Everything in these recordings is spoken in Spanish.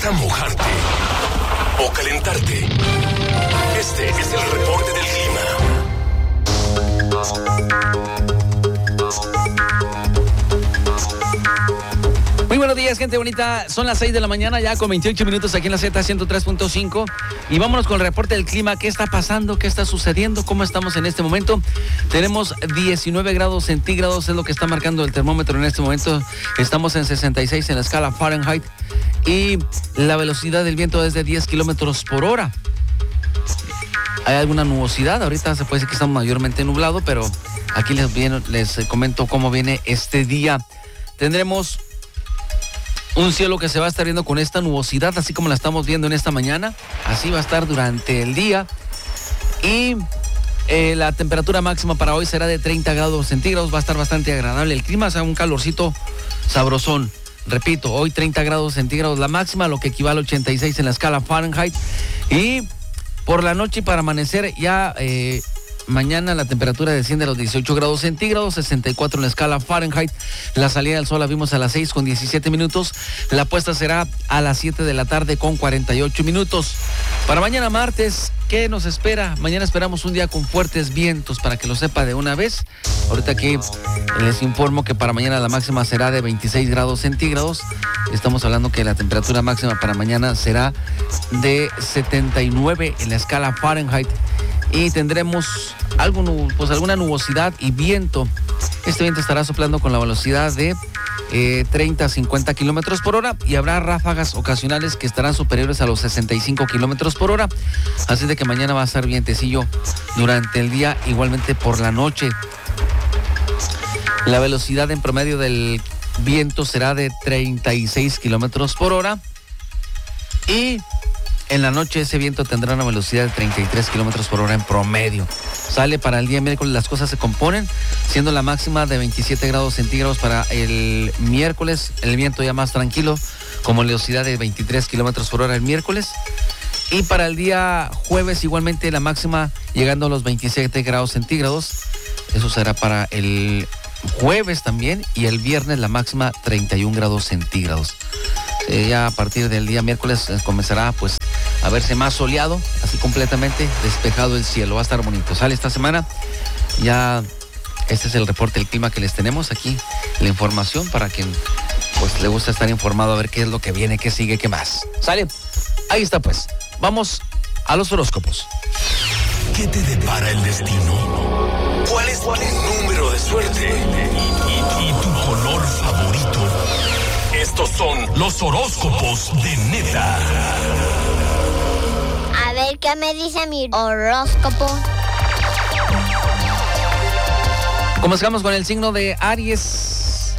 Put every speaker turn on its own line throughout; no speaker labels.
gusta mojarte o calentarte? Este es el reporte del clima.
Muy buenos días, gente bonita. Son las 6 de la mañana, ya con 28 minutos aquí en la Z103.5. Y vámonos con el reporte del clima. ¿Qué está pasando? ¿Qué está sucediendo? ¿Cómo estamos en este momento? Tenemos 19 grados centígrados, es lo que está marcando el termómetro en este momento. Estamos en 66 en la escala Fahrenheit. Y la velocidad del viento es de 10 kilómetros por hora. Hay alguna nubosidad. Ahorita se puede decir que está mayormente nublado, pero aquí les comento cómo viene este día. Tendremos un cielo que se va a estar viendo con esta nubosidad, así como la estamos viendo en esta mañana. Así va a estar durante el día. Y la temperatura máxima para hoy será de 30 grados centígrados. Va a estar bastante agradable el clima, o sea, un calorcito sabrosón. Repito, hoy 30 grados centígrados la máxima, lo que equivale a 86 en la escala Fahrenheit. Y por la noche y para amanecer ya... mañana la temperatura desciende a los 18 grados centígrados, 64 en la escala Fahrenheit. La salida del sol la vimos a las 6 con 17 minutos. La puesta será a las 7 de la tarde con 48 minutos. Para mañana martes, ¿qué nos espera? Mañana esperamos un día con fuertes vientos, para que lo sepa de una vez. Ahorita aquí les informo que para mañana la máxima será de 26 grados centígrados. Estamos hablando que la temperatura máxima para mañana será de 79 en la escala Fahrenheit. Y tendremos alguna nubosidad y viento. Este viento estará soplando con la velocidad de 30 a 50 kilómetros por hora y habrá ráfagas ocasionales que estarán superiores a los 65 kilómetros por hora. Así de que mañana va a estar vientecillo durante el día, igualmente por la noche. La velocidad en promedio del viento será de 36 kilómetros por hora y en la noche ese viento tendrá una velocidad de 33 kilómetros por hora en promedio. Sale para el día miércoles, las cosas se componen, siendo la máxima de 27 grados centígrados para el miércoles, el viento ya más tranquilo, con velocidad de 23 kilómetros por hora el miércoles. Y para el día jueves igualmente la máxima llegando a los 27 grados centígrados. Eso será para el jueves también, y el viernes la máxima 31 grados centígrados. Ya a partir del día miércoles comenzará pues a verse más soleado, así completamente despejado el cielo. Va a estar bonito. Sale esta semana. Ya este es el reporte del clima que les tenemos aquí, la información para quien pues le gusta estar informado, a ver qué es lo que viene, qué sigue, qué más. Sale. Ahí está pues. Vamos a los horóscopos.
¿Qué te depara el destino? ¿Cuál es tu número de suerte? ¿Y tu color favorito? Estos son los horóscopos de Neta.
A ver qué me dice mi horóscopo.
Comenzamos con el signo de Aries.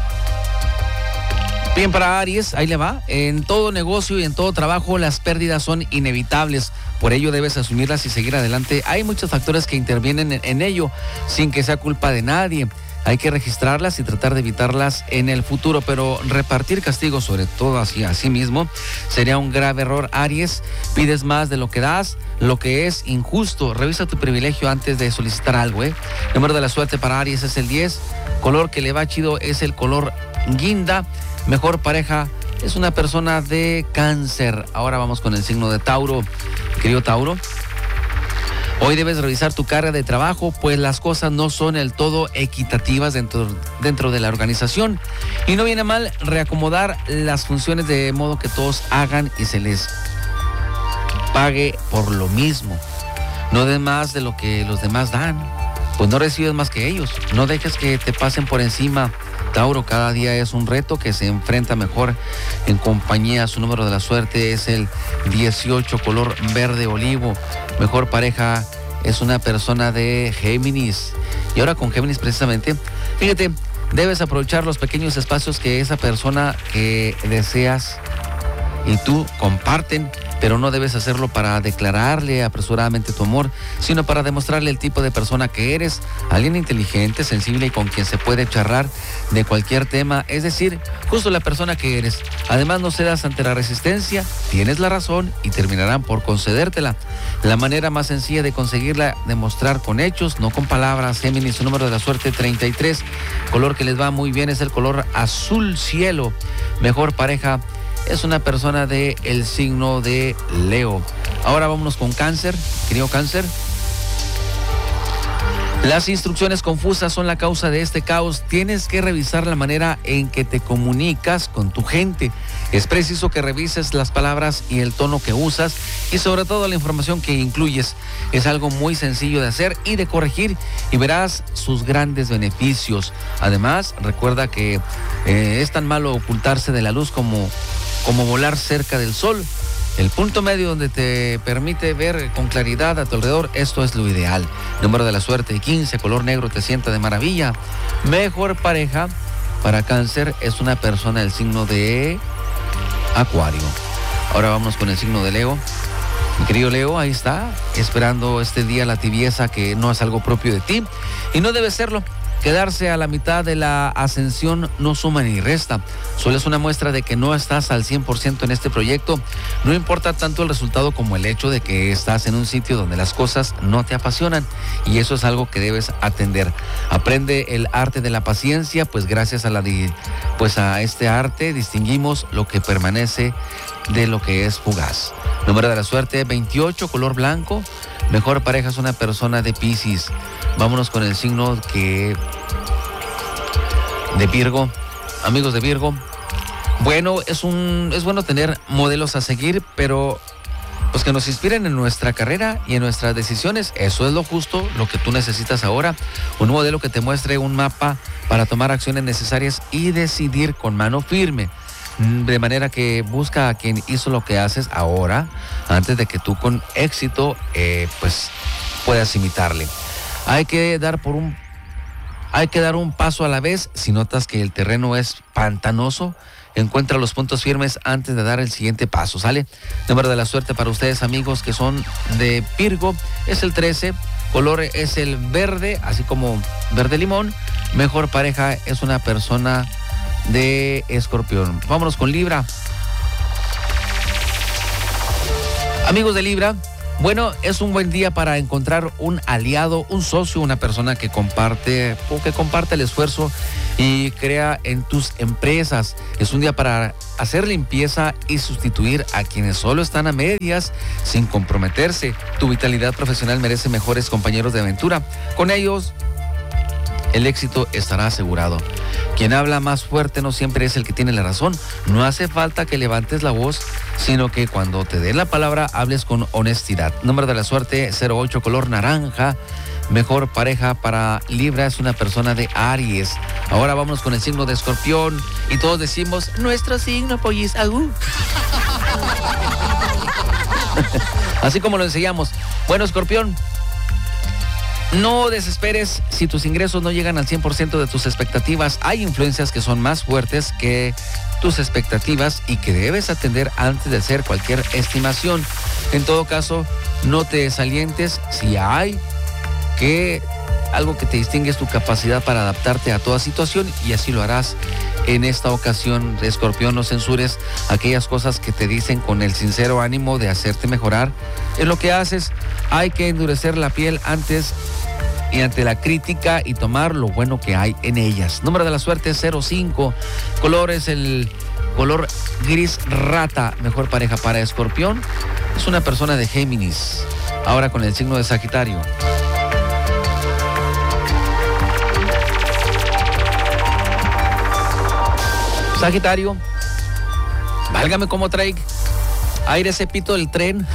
Bien, para Aries, ahí le va. En todo negocio y en todo trabajo las pérdidas son inevitables. Por ello debes asumirlas y seguir adelante. Hay muchos factores que intervienen en ello sin que sea culpa de nadie. Hay que registrarlas y tratar de evitarlas en el futuro, pero repartir castigos, sobre todo así a sí mismo, sería un grave error. Aries, pides más de lo que das, lo que es injusto. Revisa tu privilegio antes de solicitar algo, El número de la suerte para Aries es el 10. Color que le va chido es el color guinda. Mejor pareja es una persona de Cáncer. Ahora vamos con el signo de Tauro. Querido Tauro, hoy debes revisar tu carga de trabajo, pues las cosas no son del todo equitativas dentro de la organización. Y no viene mal reacomodar las funciones de modo que todos hagan y se les pague por lo mismo. No des más de lo que los demás dan, pues no recibes más que ellos. No dejes que te pasen por encima. Tauro, cada día es un reto que se enfrenta mejor en compañía. Su número de la suerte es el 18, color verde olivo. Mejor pareja es una persona de Géminis. Y ahora con Géminis precisamente, fíjate, debes aprovechar los pequeños espacios que esa persona que deseas y tú comparten, pero no debes hacerlo para declararle apresuradamente tu amor, sino para demostrarle el tipo de persona que eres, alguien inteligente, sensible y con quien se puede charlar de cualquier tema, es decir, justo la persona que eres. Además, no cedas ante la resistencia, tienes la razón y terminarán por concedértela. La manera más sencilla de conseguirla, demostrar con hechos, no con palabras. Géminis, su número de la suerte 33, color que les va muy bien es el color azul cielo. Mejor pareja es una persona del signo de Leo. Ahora vámonos con Cáncer, querido Cáncer. Las instrucciones confusas son la causa de este caos. Tienes que revisar la manera en que te comunicas con tu gente. Es preciso que revises las palabras y el tono que usas y sobre todo la información que incluyes. Es algo muy sencillo de hacer y de corregir y verás sus grandes beneficios. Además, recuerda que es tan malo ocultarse de la luz como volar cerca del sol. El punto medio donde te permite ver con claridad a tu alrededor, esto es lo ideal. Número de la suerte 15, color negro, te sienta de maravilla. Mejor pareja para Cáncer es una persona del signo de Acuario. Ahora vamos con el signo de Leo. Mi querido Leo, ahí está, esperando este día la tibieza que no es algo propio de ti y no debe serlo. Quedarse a la mitad de la ascensión no suma ni resta. Solo es una muestra de que no estás al 100% en este proyecto. No importa tanto el resultado como el hecho de que estás en un sitio donde las cosas no te apasionan. Y eso es algo que debes atender. Aprende el arte de la paciencia, pues gracias a este arte distinguimos lo que permanece de lo que es fugaz. Número de la suerte 28, color blanco. Mejor pareja es una persona de Piscis. Vámonos con el signo de Virgo. Amigos de Virgo, bueno, es bueno tener modelos a seguir, pero pues que nos inspiren en nuestra carrera y en nuestras decisiones. Eso es lo justo, lo que tú necesitas ahora. Un modelo que te muestre un mapa para tomar acciones necesarias y decidir con mano firme. De manera que busca a quien hizo lo que haces ahora, antes de que tú con éxito pues puedas imitarle. Hay que dar un paso a la vez. Si notas que el terreno es pantanoso, encuentra los puntos firmes antes de dar el siguiente paso, ¿sale? Número de la suerte para ustedes, amigos, que son de Virgo, es el 13. Color es el verde, así como verde limón. Mejor pareja es una persona de Escorpión. Vámonos con Libra. Amigos de Libra, bueno, es un buen día para encontrar un aliado, un socio, una persona que comparte el esfuerzo y crea en tus empresas. Es un día para hacer limpieza y sustituir a quienes solo están a medias sin comprometerse. Tu vitalidad profesional merece mejores compañeros de aventura. Con ellos, el éxito estará asegurado. Quien habla más fuerte no siempre es el que tiene la razón. No hace falta que levantes la voz, sino que cuando te den la palabra hables con honestidad. Número de la suerte 08, color naranja. Mejor pareja para Libra es una persona de Aries. Ahora vamos con el signo de Escorpión y todos decimos nuestro signo, pollis. Así como lo enseñamos. Bueno, Escorpión, no desesperes si tus ingresos no llegan al 100% de tus expectativas. Hay influencias que son más fuertes que tus expectativas y que debes atender antes de hacer cualquier estimación. En todo caso, no te desalientes si hay algo que te distingue es tu capacidad para adaptarte a toda situación y así lo harás en esta ocasión. Escorpión, no censures aquellas cosas que te dicen con el sincero ánimo de hacerte mejorar. En lo que haces hay que endurecer la piel antes y ante la crítica y tomar lo bueno que hay en ellas. Número de la suerte 05, color es el color gris rata. Mejor pareja para Escorpión es una persona de Géminis. Ahora con el signo de Sagitario. Sagitario, válgame como trae aire ese pito del tren.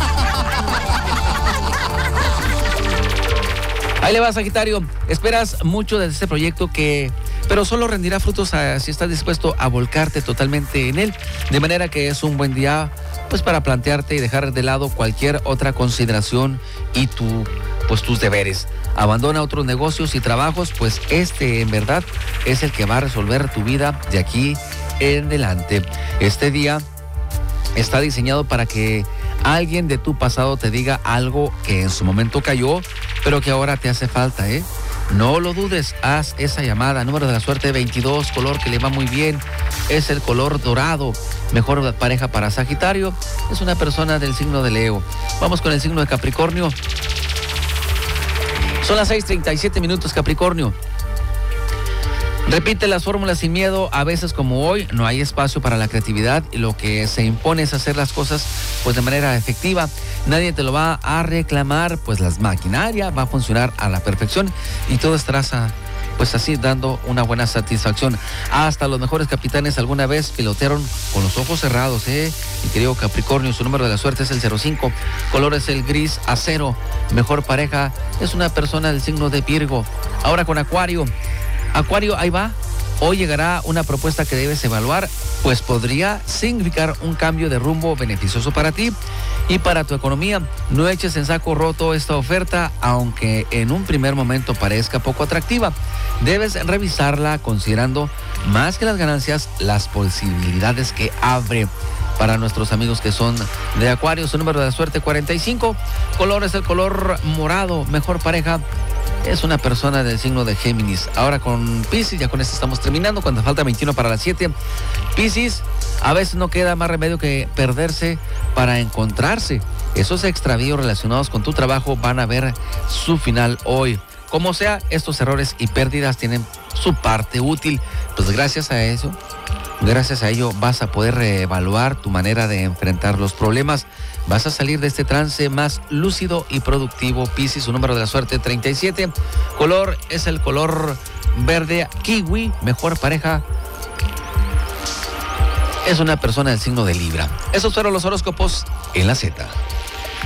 Ahí le va, Sagitario. Esperas mucho de este proyecto pero solo rendirá frutos si estás dispuesto a volcarte totalmente en él. De manera que es un buen día pues para plantearte y dejar de lado cualquier otra consideración y tus deberes. Abandona otros negocios y trabajos, pues en verdad es el que va a resolver tu vida de aquí en adelante. Este día está diseñado para que alguien de tu pasado te diga algo que en su momento cayó, pero que ahora te hace falta, ¿eh? No lo dudes, haz esa llamada. Número de la suerte 22, color que le va muy bien, es el color dorado. Mejor pareja para Sagitario es una persona del signo de Leo. Vamos con el signo de Capricornio. Son las 6:37 minutos, Capricornio. Repite las fórmulas sin miedo. A veces, como hoy, no hay espacio para la creatividad y lo que se impone es hacer las cosas pues de manera efectiva. Nadie te lo va a reclamar, pues la maquinaria va a funcionar a la perfección y todo estarás pues así dando una buena satisfacción. Hasta los mejores capitanes alguna vez pilotearon con los ojos cerrados, Mi querido Capricornio, su número de la suerte es el 05, color es el gris acero, mejor pareja es una persona del signo de Virgo. Ahora con Acuario. Acuario, ahí va. Hoy llegará una propuesta que debes evaluar, pues podría significar un cambio de rumbo beneficioso para ti y para tu economía. No eches en saco roto esta oferta, aunque en un primer momento parezca poco atractiva. Debes revisarla considerando más que las ganancias, las posibilidades que abre. Para nuestros amigos que son de Acuario, su número de la suerte 45, color es el color morado, mejor pareja es una persona del signo de Géminis. Ahora con Piscis, ya con esto estamos terminando, cuando falta 21 para las 7. Piscis, a veces no queda más remedio que perderse para encontrarse. Esos extravíos relacionados con tu trabajo van a ver su final hoy. Como sea, estos errores y pérdidas tienen su parte útil. Pues gracias a ello vas a poder reevaluar tu manera de enfrentar los problemas. Vas a salir de este trance más lúcido y productivo. Piscis, su número de la suerte 37. Color es el color verde kiwi. Mejor pareja es una persona del signo de Libra. Esos fueron los horóscopos en la Z.